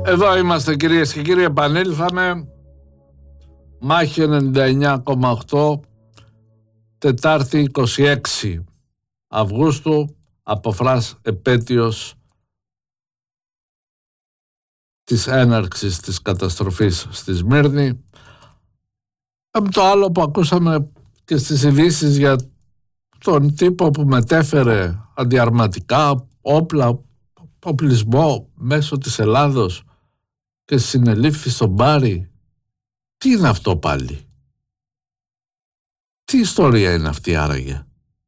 Εδώ είμαστε κυρίες και κύριοι, επανήλθαμε. Μάχη 99,8, Τετάρτη 26 Αυγούστου, αποφράς επέτειος της έναρξης της καταστροφής στη Σμύρνη. Το άλλο που ακούσαμε και στις ειδήσεις για τον τύπο που μετέφερε αντιαρματικά, όπλα, οπλισμό μέσω της Ελλάδος και συνελήφθη στον Μπάρι. Τι είναι αυτό πάλι? Τι ιστορία είναι αυτή άραγε?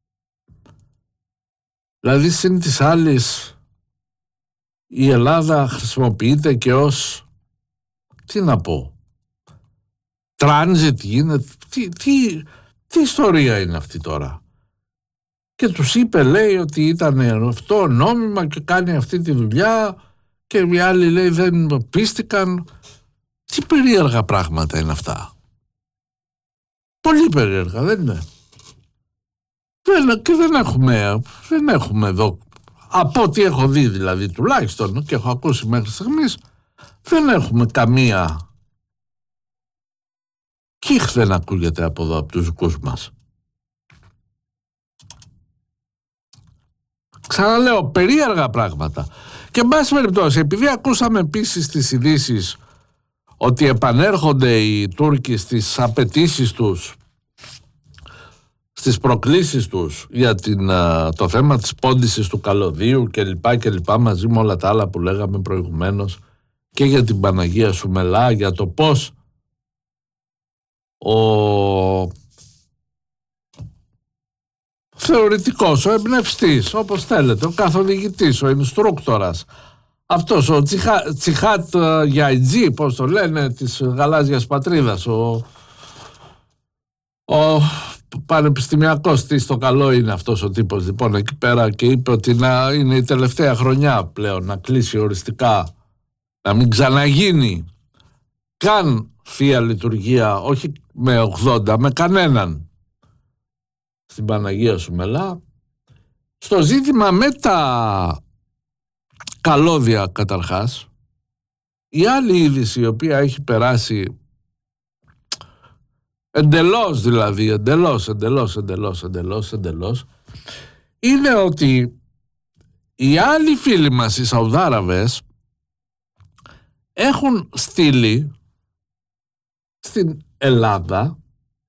Δηλαδή συν της άλλης η Ελλάδα χρησιμοποιείται και ως, τι να πω, τράνζιτ γίνεται. Τι ιστορία είναι αυτή τώρα? Και τους είπε, λέει, ότι ήταν αυτό νόμιμα και κάνει αυτή τη δουλειά, και οι άλλοι, λέει, δεν πίστηκαν. Τι περίεργα πράγματα είναι αυτά? Πολύ περίεργα, δεν είναι? Και δεν έχουμε εδώ, από ό,τι έχω δει δηλαδή τουλάχιστον και έχω ακούσει μέχρι στιγμής, δεν έχουμε καμία κύχ, δεν ακούγεται από εδώ, από τους δικούς μας. Ξαναλέω, περίεργα πράγματα. Και εν πάση περιπτώσει, επειδή ακούσαμε επίσης τις ειδήσεις ότι επανέρχονται οι Τούρκοι στις απαιτήσεις τους, στις προκλήσεις τους για το θέμα της πόντισης του καλωδίου και λοιπά, μαζί με όλα τα άλλα που λέγαμε προηγουμένως, και για την Παναγία Σουμελά, για το πώς ο θεωρητικός, ο εμπνευστής, όπως θέλετε, ο καθοδηγητής, ο instructorας, αυτός ο Τσιχάτ Γιαϊτζή, πώς το λένε, της γαλάζιας πατρίδας, ο πανεπιστημιακός, τι στο καλό είναι αυτός ο τύπος, λοιπόν, εκεί πέρα, και είπε ότι είναι η τελευταία χρονιά πλέον να κλείσει οριστικά, να μην ξαναγίνει καν Θεία Λειτουργία, όχι με 80, με κανέναν, στην Παναγία Σουμελά. Στο ζήτημα με τα καλώδια, καταρχάς, η άλλη είδηση, η οποία έχει περάσει εντελώς, δηλαδή εντελώς, είναι ότι οι άλλοι φίλοι μας, οι Σαουδάραβες, έχουν στείλει στην Ελλάδα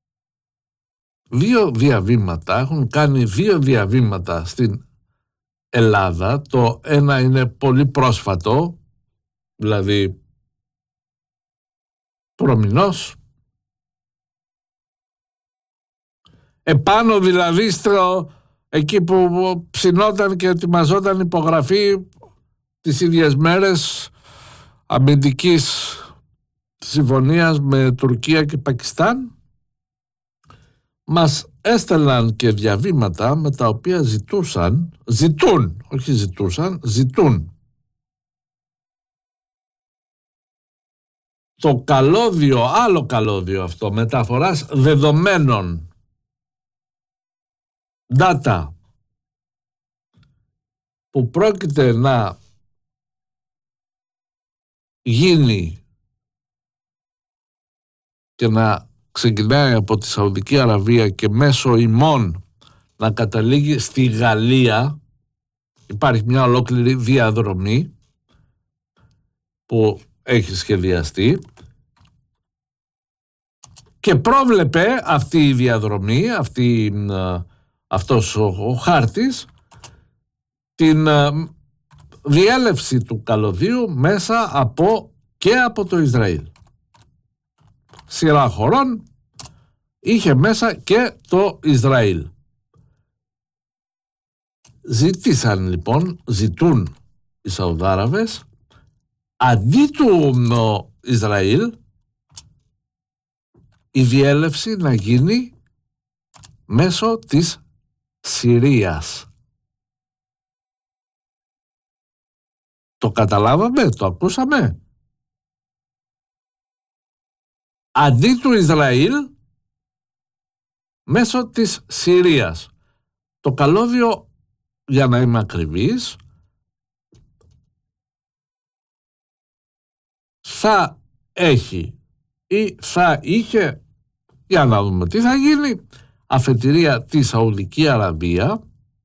έχουν κάνει δύο διαβήματα στην Ελλάδα. Το ένα είναι πολύ πρόσφατο, δηλαδή προμηνός, επάνω δηλαδή εκεί που ψινόταν και ετοιμαζόταν υπογραφή τις ίδιες μέρες αμυντικής συμφωνίας με Τουρκία και Πακιστάν. Μας έστελναν και διαβήματα με τα οποία ζητούν το καλώδιο, άλλο καλώδιο αυτό, μεταφοράς δεδομένων, data, που πρόκειται να γίνει και να ξεκινάει από τη Σαουδική Αραβία και μέσω ημών να καταλήγει στη Γαλλία. Υπάρχει μια ολόκληρη διαδρομή που έχει σχεδιαστεί και πρόβλεπε αυτή η διαδρομή, αυτός ο χάρτης, την διέλευση του καλωδίου μέσα και από το Ισραήλ. Σειρά χωρών είχε μέσα και το Ισραήλ. Ζητούν οι Σαουδάραβες, αντί του Ισραήλ, η διέλευση να γίνει μέσω της Συρίας. Το καταλάβαμε, το ακούσαμε? Αντί του Ισραήλ, μέσω της Συρίας. Το καλώδιο, για να είμαι ακριβής, θα έχει ή θα είχε, για να δούμε τι θα γίνει, αφετηρία τη Σαουδική Αραβία,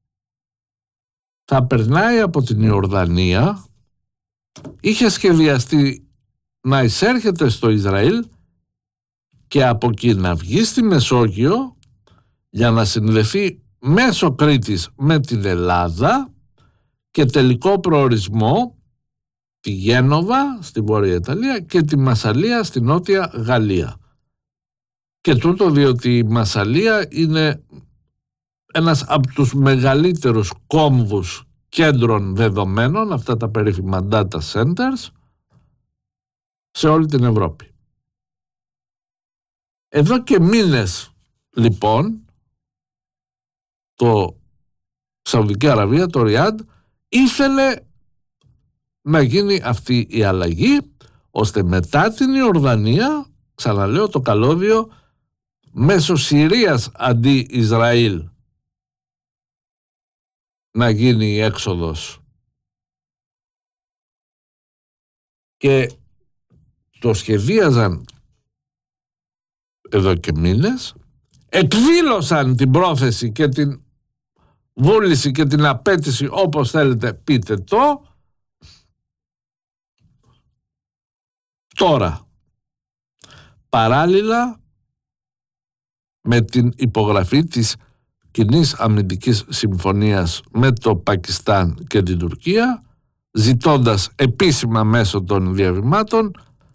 θα περνάει από την Ιορδανία, είχε σχεδιαστεί να εισέρχεται στο Ισραήλ και από εκεί να βγει στη Μεσόγειο για να συνδεθεί μέσω Κρήτης με την Ελλάδα και τελικό προορισμό τη Γένοβα στη Βόρεια Ιταλία και τη Μασσαλία στη Νότια Γαλλία. Και τούτο διότι η Μασσαλία είναι ένας από τους μεγαλύτερους κόμβους κέντρων δεδομένων, αυτά τα περίφημα data centers, σε όλη την Ευρώπη. Εδώ και μήνες λοιπόν το Σαουδική Αραβία, το Ριάντ, ήθελε να γίνει αυτή η αλλαγή, ώστε μετά την Ιορδανία, ξαναλέω το καλώδιο, μέσω Συρίας αντί Ισραήλ, να γίνει η έξοδος. Και το σχεδίαζαν εδώ και μήνες, εκδήλωσαν την πρόθεση και την βούληση και την απέτηση, όπως θέλετε πείτε το, τώρα. Παράλληλα με την υπογραφή της κοινής αμυντικής συμφωνίας με το Πακιστάν και την Τουρκία, ζητώντας επίσημα μέσω των διαβημάτων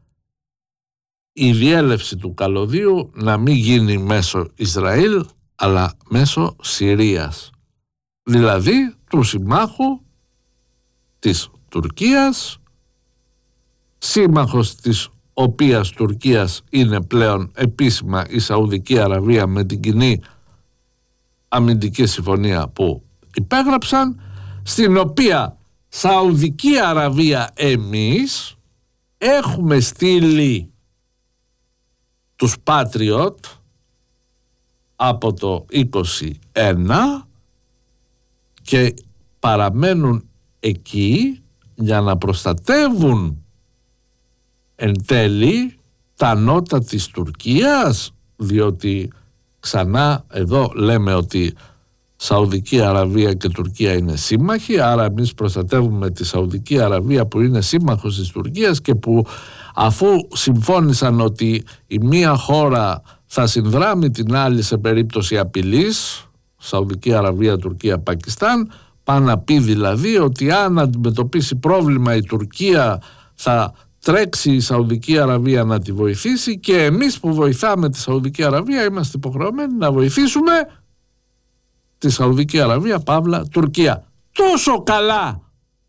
η διέλευση του καλωδίου να μην γίνει μέσω Ισραήλ αλλά μέσω Συρίας, δηλαδή του συμμάχου της Τουρκίας, σύμμαχος της οποίας Τουρκίας είναι πλέον επίσημα η Σαουδική Αραβία με την κοινή αμυντική συμφωνία που υπέγραψαν, στην οποία Σαουδική Αραβία εμείς έχουμε στείλει τους Patriot από το 21 και παραμένουν εκεί για να προστατεύουν εν τέλει τα νότα της Τουρκίας, διότι ξανά εδώ λέμε ότι Σαουδική Αραβία και Τουρκία είναι σύμμαχοι, άρα εμείς προστατεύουμε τη Σαουδική Αραβία που είναι σύμμαχος της Τουρκίας και που αφού συμφώνησαν ότι η μία χώρα θα συνδράμει την άλλη σε περίπτωση απειλής, Σαουδική Αραβία, Τουρκία, Πακιστάν, πάει να πει δηλαδή ότι αν αντιμετωπίσει πρόβλημα η Τουρκία θα τρέξει η Σαουδική Αραβία να τη βοηθήσει και εμείς που βοηθάμε τη Σαουδική Αραβία είμαστε υποχρεωμένοι να βοηθήσουμε τη Σαουδική Αραβία, παύλα Τουρκία. Τόσο καλά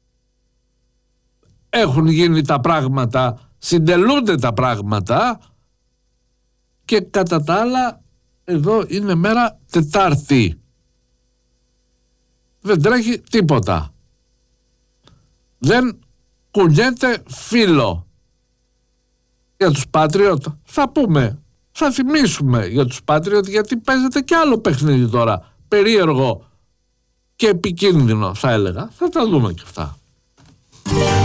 έχουν γίνει τα πράγματα, συντελούνται τα πράγματα και κατά τα άλλα εδώ είναι μέρα Τετάρτη. Δεν τρέχει τίποτα. Δεν κουνιέται φύλλο. Για τους Patriot θα πούμε, θα θυμίσουμε για τους Patriot, γιατί παίζεται και άλλο παιχνίδι τώρα, περίεργο και επικίνδυνο θα έλεγα. Θα τα δούμε και αυτά.